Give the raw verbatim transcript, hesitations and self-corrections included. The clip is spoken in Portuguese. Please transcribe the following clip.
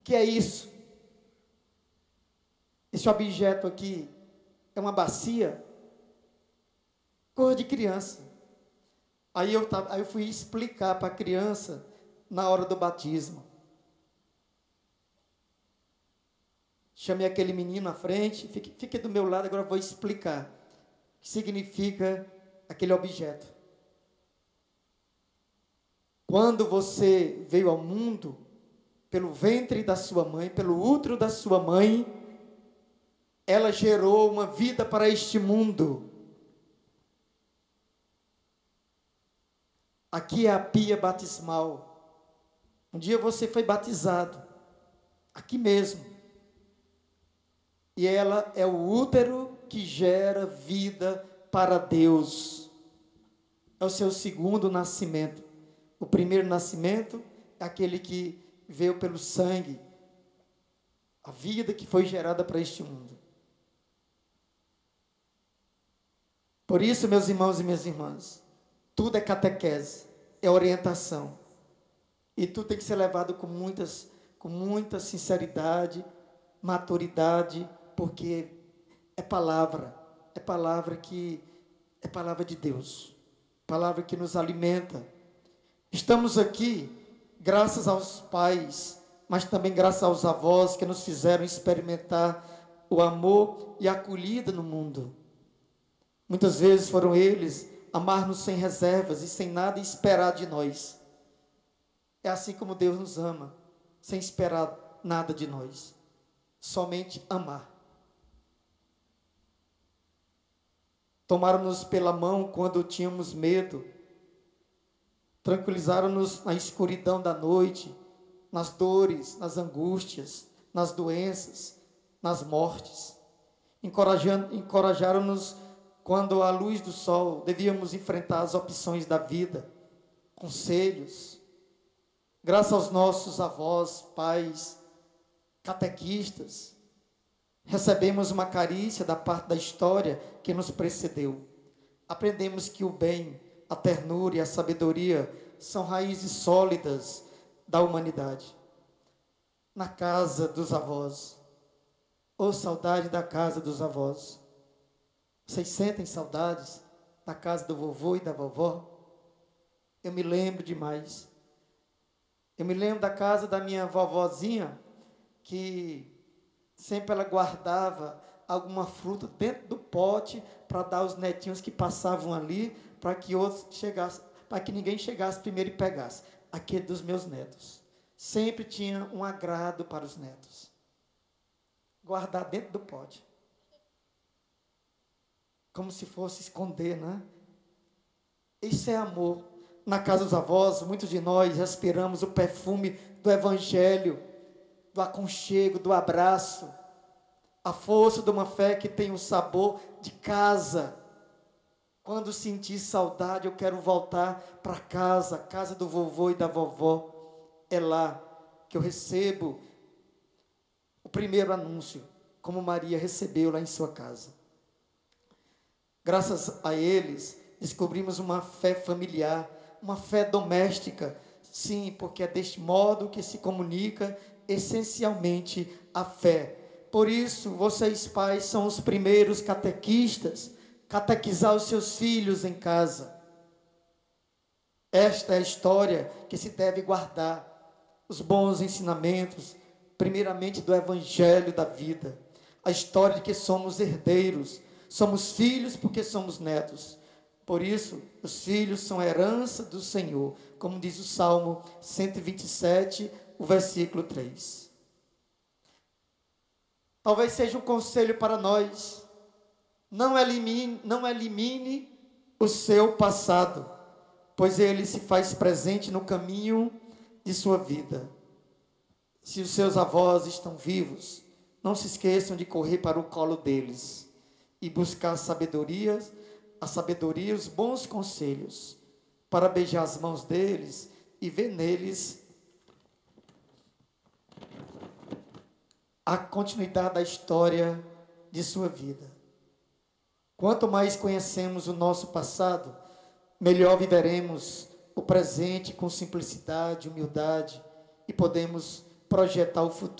Que é isso? Esse objeto aqui é uma bacia, cor de criança. Aí eu, aí eu fui explicar para a criança na hora do batismo. Chamei aquele menino à frente, fique, fique do meu lado, agora eu vou explicar o que significa aquele objeto. Quando você veio ao mundo, pelo ventre da sua mãe, pelo útero da sua mãe, ela gerou uma vida para este mundo. Aqui é a pia batismal. Um dia você foi batizado, aqui mesmo. E ela é o útero que gera vida para Deus. É o seu segundo nascimento. O primeiro nascimento é aquele que veio pelo sangue. A vida que foi gerada para este mundo. Por isso, meus irmãos e minhas irmãs, tudo é catequese, é orientação. E tudo tem que ser levado com, muitas, com muita sinceridade, maturidade, porque é palavra, é palavra que é palavra de Deus, palavra que nos alimenta. Estamos aqui graças aos pais, mas também graças aos avós que nos fizeram experimentar o amor e a acolhida no mundo. Muitas vezes foram eles amar-nos sem reservas e sem nada esperar de nós. É assim como Deus nos ama, sem esperar nada de nós, somente amar. Tomaram-nos pela mão quando tínhamos medo, tranquilizaram-nos na escuridão da noite, nas dores, nas angústias, nas doenças, nas mortes. Encorajaram-nos quando, à luz do sol, devíamos enfrentar as opções da vida, conselhos. Graças aos nossos avós, pais, catequistas, recebemos uma carícia da parte da história que nos precedeu. Aprendemos que o bem, a ternura e a sabedoria são raízes sólidas da humanidade. Na casa dos avós, ou saudade da casa dos avós. Vocês sentem saudades da casa do vovô e da vovó? Eu me lembro demais. Eu me lembro da casa da minha vovozinha, que sempre ela guardava alguma fruta dentro do pote para dar aos netinhos que passavam ali, para que outros chegassem, para que ninguém chegasse primeiro e pegasse. Aquele dos meus netos. Sempre tinha um agrado para os netos. Guardar dentro do pote. Como se fosse esconder, né? Isso é amor. Na casa dos avós, muitos de nós respiramos o perfume do evangelho, do aconchego, do abraço, a força de uma fé que tem o sabor de casa. Quando sentir saudade, eu quero voltar para casa, a casa do vovô e da vovó. É lá que eu recebo o primeiro anúncio, como Maria recebeu lá em sua casa. Graças a eles, descobrimos uma fé familiar, uma fé doméstica. Sim, porque é deste modo que se comunica essencialmente a fé. Por isso, vocês pais são os primeiros catequistas, catequizar os seus filhos em casa. Esta é a história que se deve guardar, os bons ensinamentos, primeiramente do evangelho da vida, a história de que somos herdeiros, somos filhos porque somos netos. Por isso, os filhos são herança do Senhor, como diz o Salmo cento e vinte e sete, o versículo três. Talvez seja um conselho para nós: não elimine, não elimine o seu passado, pois ele se faz presente no caminho de sua vida. Se os seus avós estão vivos, não se esqueçam de correr para o colo deles e buscar sabedoria, a sabedoria, os bons conselhos, para beijar as mãos deles e ver neles a continuidade da história de sua vida. Quanto mais conhecemos o nosso passado, melhor viveremos o presente com simplicidade, humildade, e podemos projetar o futuro.